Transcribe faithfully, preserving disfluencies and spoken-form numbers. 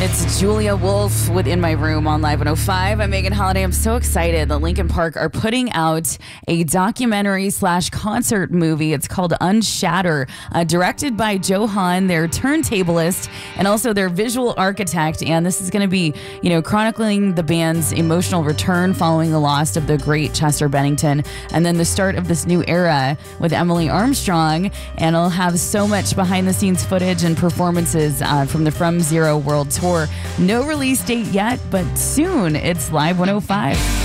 It's Julia Wolf with In My Room on Live one oh five. I'm Megan Holiday. I'm so excited that Linkin Park are putting out a documentary slash concert movie. It's called Unshatter, uh, directed by Joe Hahn, their turntablist and also their visual architect. And this is going to be, you know, chronicling the band's emotional return following the loss of the great Chester Bennington, and then the start of this new era with Emily Armstrong. And it'll have so much behind the scenes footage and performances uh, from the From Zero World Tour. No release date yet, but soon. It's Live one oh five.